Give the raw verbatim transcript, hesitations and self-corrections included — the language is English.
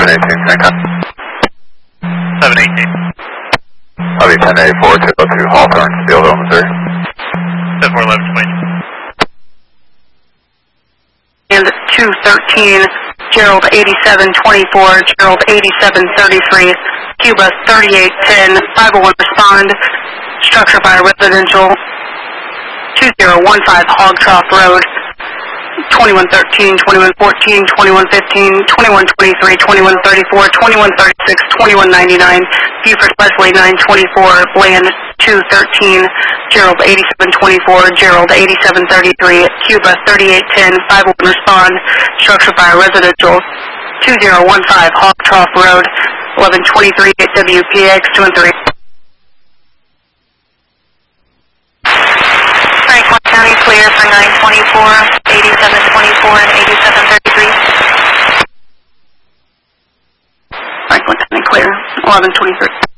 seven eighteen, Hancock. seven eighteen. I'll be ten eighty-four, two oh two, Hawthorne, Steeldale, Missouri. seven four eleven, swing. And two thirteen, Gerald eighty-seven twenty-four, Gerald eighty-seven thirty-three, Cuba thirty-eight ten, five oh one respond, structure by residential, two zero one five Hog Trough Road, twenty-one thirteen, twenty-one fourteen, twenty-one fifteen, twenty-one twenty-three, twenty-one thirty-four, twenty-one thirty-six, twenty-one ninety-nine, Buford Leslie nine twenty-four, Bland two thirteen, Gerald eighty-seven twenty-four, Gerald eighty-seven thirty-three, Cuba thirty-eight ten, five oh one respond, structure fire residential, two zero one five Hog Trough Road, eleven twenty-three W P X two and three. Franklin County clear for nine twenty-four, eighty-seven twenty-four, and eighty-seven thirty-three. Franklin County clear, eleven twenty-three.